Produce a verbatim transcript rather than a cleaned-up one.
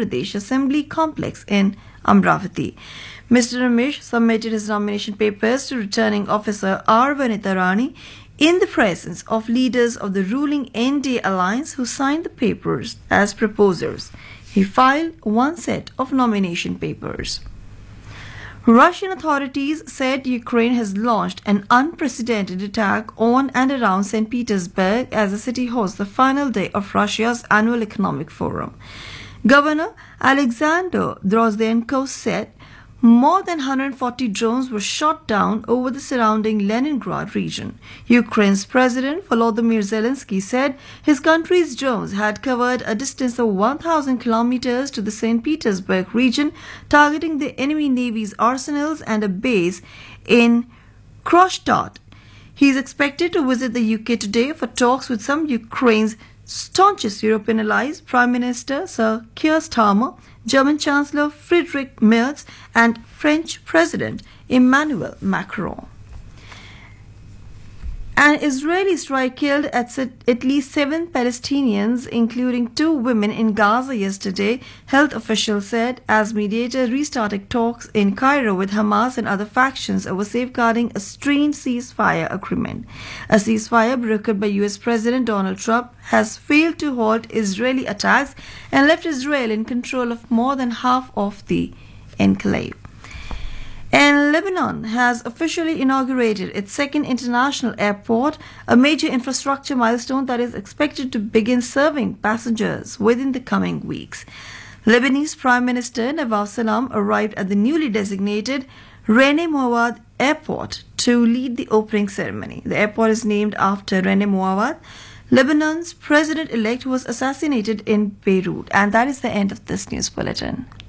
Pradesh Assembly complex in Amravati. Mister Ramesh submitted his nomination papers to returning officer R. Vanitha Rani in the presence of leaders of the ruling N D A alliance who signed the papers as proposers. He filed one set of nomination papers. Russian authorities said Ukraine has launched an unprecedented attack on and around Saint Petersburg as the city hosts the final day of Russia's annual economic forum. Governor Alexander Drozdenko said more than one hundred forty drones were shot down over the surrounding Leningrad region. Ukraine's President Volodymyr Zelensky said his country's drones had covered a distance of one thousand kilometers to the Saint Petersburg region, targeting the enemy navy's arsenals and a base in Kronstadt. He is expected to visit the U K today for talks with some Ukraine's staunchest European allies, Prime Minister Sir Keir Starmer, German Chancellor Friedrich Merz, and French President Emmanuel Macron. An Israeli strike killed at least seven Palestinians, including two women, in Gaza yesterday, health officials said, as mediators restarted talks in Cairo with Hamas and other factions over safeguarding a strained ceasefire agreement. A ceasefire brokered by U S President Donald Trump has failed to halt Israeli attacks and left Israel in control of more than half of the enclave. And Lebanon has officially inaugurated its second international airport, a major infrastructure milestone that is expected to begin serving passengers within the coming weeks. Lebanese Prime Minister Nawaf Salam arrived at the newly designated Reine Mouawad Airport to lead the opening ceremony. The airport is named after Reine Mouawad, Lebanon's president-elect who was assassinated in Beirut. And that is the end of this news bulletin.